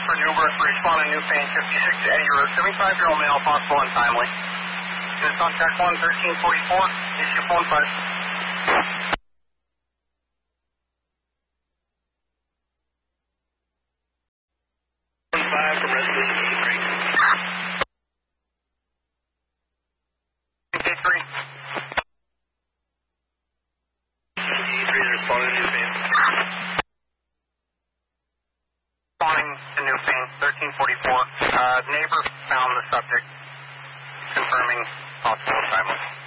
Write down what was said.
for Newburgh, responding to Newfane 56 Eddie Road, 75-year-old male, possible untimely. Units on track 1, 1344, issue phone 5. From resolution K3. K3 is responding to Newfane. Responding to Newfane, 1344. Neighbor found the subject, confirming possible assignment.